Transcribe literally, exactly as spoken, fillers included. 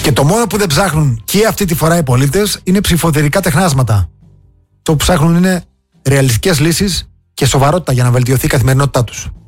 Και το μόνο που δεν ψάχνουν και αυτή τη φορά οι πολίτες είναι ψηφοδελικά τεχνάσματα. Το που ψάχνουν είναι ρεαλιστικές λύσεις και σοβαρότητα για να βελτιωθεί η καθημερινότητά τους.